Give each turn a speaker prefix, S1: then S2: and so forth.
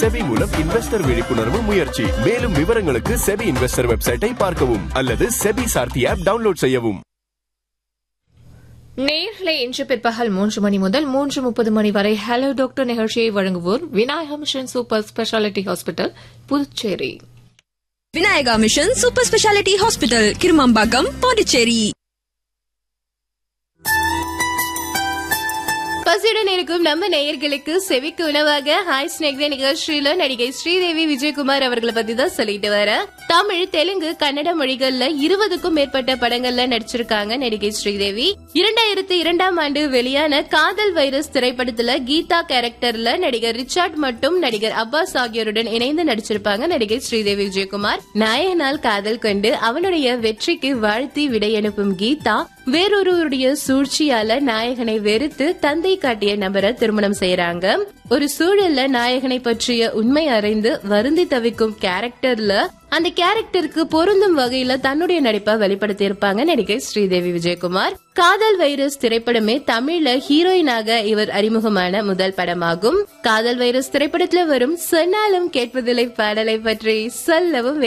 S1: SEBI மூலம் investor விழிப்புணர்வு முயற்சி. மேலும் விவரங்களுக்கு செபி இன்வெஸ்டர் வெப்சைட்டை பார்க்கவும் அல்லது செபி சார்த்தி ஆப் டவுன்லோட் செய்யவும்.
S2: நேயர்களே, இன்று பிற்பகல் 3 மணி முதல் 3:30 மணி வரை ஹலோ டாக்டர் நிகழ்ச்சியை வழங்குவோர் Vinayaka mission super speciality hospital, Puducherry.
S3: Vinayaka mission super speciality hospital, Kirumampakkam, Pondicherry.
S2: பசியுடன் இருக்கும் நம்ம நேயர்களுக்கு செவிக்கு உணவாக ஹாய் ஸ்நேக்தே நிகழ்ச்சியில நடிகை ஸ்ரீதேவி விஜயகுமார் அவர்களை பத்தி தான் சொல்லிட்டு வர. தமிழ், தெலுங்கு, கன்னட மொழிகள்ல 20க்கும் மேற்பட்ட படங்கள்ல நடிச்சிருக்காங்க நடிகை ஸ்ரீதேவி. 2002ஆம் ஆண்டு வெளியான காதல் வைரஸ் திரைப்படத்துல கீதா கேரக்டர்ல நடிகர் ரிச்சர்ட் மற்றும் நடிகர் அப்பாஸ் ஆகியோருடன் இணைந்து நடிச்சிருப்பாங்க நடிகை ஸ்ரீதேவி விஜயகுமார். நாயகனால் காதல் கொண்டு அவனுடைய வெற்றிக்கு வாழ்த்தி விடையனுப்பும் கீதா வேறொருவருடைய சூழ்ச்சியால நாயகனை வெறுத்து தந்தை காட்டிய நபரை திருமணம் செய்யறாங்க. ஒரு சூழல்ல நாயகனை பற்றிய உண்மை அறிந்து வருந்தி தவிக்கும் கேரக்டர்ல அந்த கேரக்டருக்கு பொருந்தும் வகையில தன்னுடைய நடிப்பை வெளிப்படுத்தி இருப்பாங்க நடிகை ஸ்ரீதேவி விஜயகுமார். காதல் வைரஸ் திரைப்படமே தமிழ்ல ஹீரோயினாக இவர் அறிமுகமான முதல் படமாகும். காதல் வைரஸ் திரைப்படத்துல வரும் சொன்னாலும் கேட்பதில்லை பாடலை பற்றி சொல்லவும்